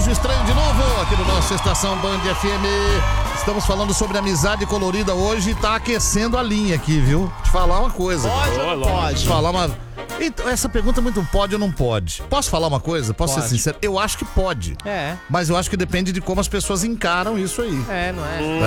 Acho Estranho de novo, aqui no nosso Estação Band FM. Estamos falando sobre amizade colorida hoje e tá aquecendo a linha aqui, viu? Te falar uma coisa. Pode ou não pode? Te falar uma... Então, essa pergunta é muito pode ou não pode. Posso falar uma coisa? Posso ser sincero? Eu acho que pode. É. Mas eu acho que depende de como as pessoas encaram isso aí. É, não é?